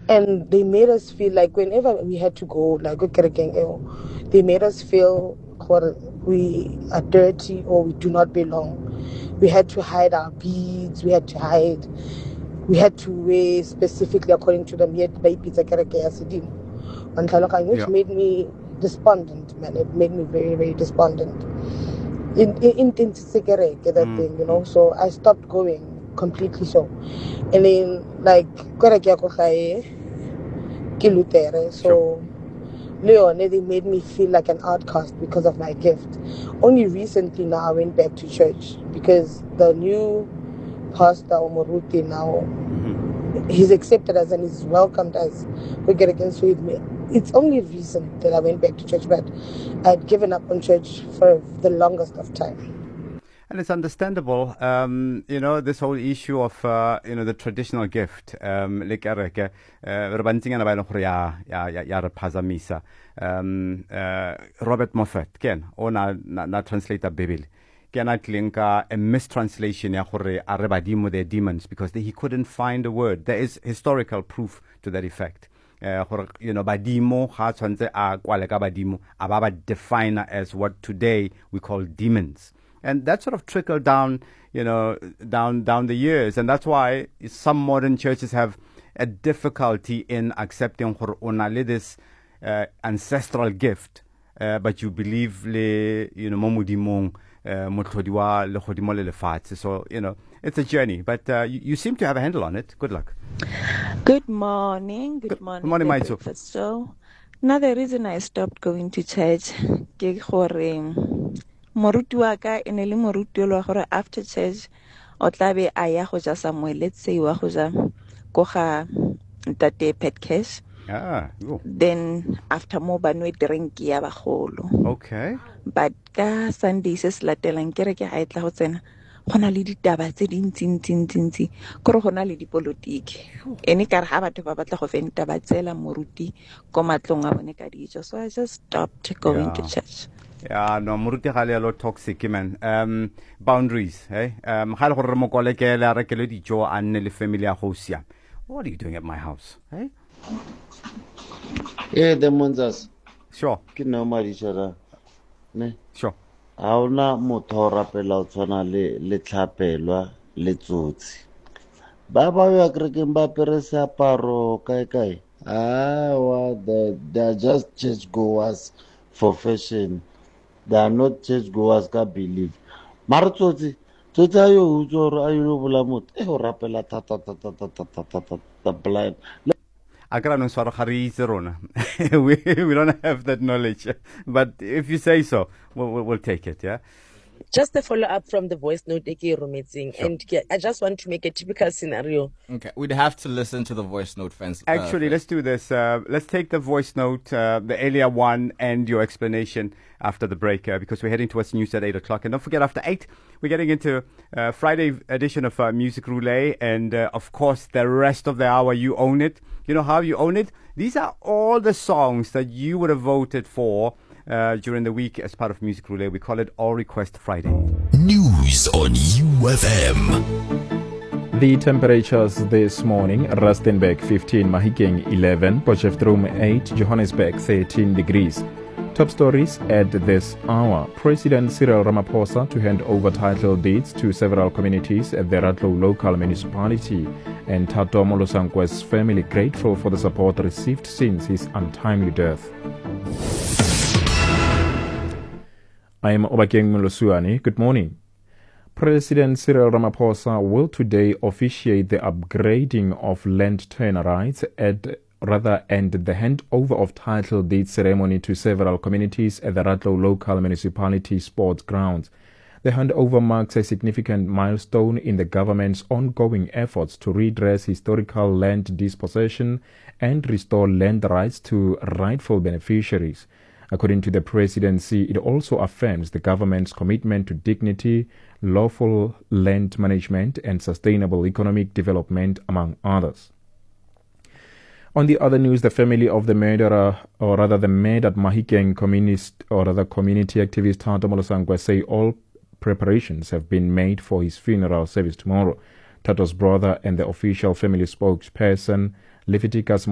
And they made us feel like whenever we had to go, like they made us feel we are dirty or we do not belong. We had to hide our beads, we had to wear specifically according to them, yet by pizza which made me despondent, man. It made me very, very despondent. In that thing, you know. So I stopped going completely. So, and then like so Leon, they made me feel like an outcast because of my gift. Only recently now I went back to church because the new pastor Omoruti now he's accepted us and he's welcomed us. We get against with me. It's only recent that I went back to church, but I'd given up on church for the longest of time. And it's understandable, this whole issue of, the traditional gift. Robert Moffat, ken, o na translator Bible. Ken I think a mistranslation ya gore arebadimo the demons because he couldn't find a word. There is historical proof to that effect. Badimo ha tshwantse a kwale ka badimo ababa define as what today we call demons. And that sort of trickled down, down the years. And that's why some modern churches have a difficulty in accepting this ancestral gift. But you believe so, it's a journey. But you seem to have a handle on it. Good luck. Good morning. Good morning, Maitso. So, another reason I stopped going to church, moruti wa ka ene le moruti lo gore after church o tla be a ya go ja somewhere, let's say wa go ja go ga ntate Pet Cash. Then after mo ba no drink ya bagolo. Okay. But ka Sunday se latelang ke re ke ga etla go tsena gona le ditaba tse dintsi gore gona le dipolotiki ene ka re ha batho ba batla go fenta ba tsela moruti ko matlong a bone ka dijo. So I just stopped going to church. Yeah, no, muruti ga le lo toxic man. Boundaries, hey. Ga le gore mo kolekela rekele dijo a nne le family ya go sia. What are you doing at my house, hey? Yeah, the Monzas. Sure. Ke no madishara. Ne? Sure. Ha ona motho rapela o tswana le tlhapelwa le tsotsi. Ba ya kerekeng ba pere seaparo kae. They're just church goers for fashion. They are not church goers ka believe. Mara tsotsi ayo utsoro ayo bula mot e go rapela ta blind. We don't have that knowledge, but if you say so, we'll take it, yeah? Just a follow-up from the voice note meeting, sure. And I just want to make a typical scenario. Okay, we'd have to listen to the voice note, fans. Actually, let's do this. Let's take the voice note, the earlier one, and your explanation after the break, because we're heading towards news at 8 o'clock. And don't forget, after 8, we're getting into Friday edition of Music Roulette, and of course, the rest of the hour, you own it. You know how you own it? These are all the songs that you would have voted for during the week as part of Music Roulette. We call it All Request Friday. News on UFM. The temperatures this morning: Rustenburg 15, Mahikeng 11, Potchefstroom 8, Johannesburg 13 degrees. Top stories at this hour: President Cyril Ramaphosa to hand over title deeds to several communities at the Ratlow local municipality, and Thato Molosankwe's family grateful for the support received since his untimely death. I am Obakeng Molosuani. Good morning. President Cyril Ramaphosa will today officiate the upgrading of land tenure rights and the handover of title deed ceremony to several communities at the Ratlow local municipality sports grounds. The handover marks a significant milestone in the government's ongoing efforts to redress historical land dispossession and restore land rights to rightful beneficiaries. According to the presidency, it also affirms the government's commitment to dignity, lawful land management, and sustainable economic development, among others. On the other news, the family of the murderer, or rather the murdered Mahikeng community activist Thato Molosankwe, say all preparations have been made for his funeral service tomorrow. Thato's brother and the official family spokesperson, Leviticus